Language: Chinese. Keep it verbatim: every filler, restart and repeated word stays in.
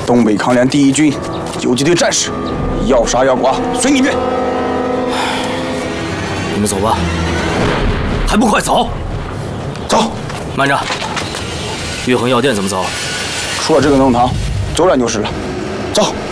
东北抗联第一军游击队战士，要杀要剐，随你便。 你们走吧，还不快走！ 走， 慢着，玉衡药店怎么走？ 出了这个弄堂，走远就是了。走。